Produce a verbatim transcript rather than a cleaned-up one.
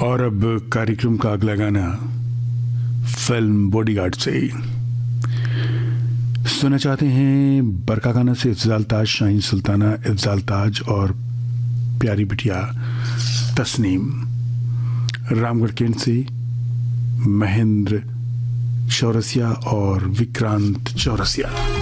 और अब कार्यक्रम का अगला गाना फिल्म बॉडीगार्ड से सुनना चाहते हैं। बरका गाना से इफ्जाल ताज, शाहीन सुल्ताना, इफ्जाल ताज और प्यारी बिटिया तस्नीम। रामगढ़ कैंट से महेंद्र चौरसिया और विक्रांत चौरसिया।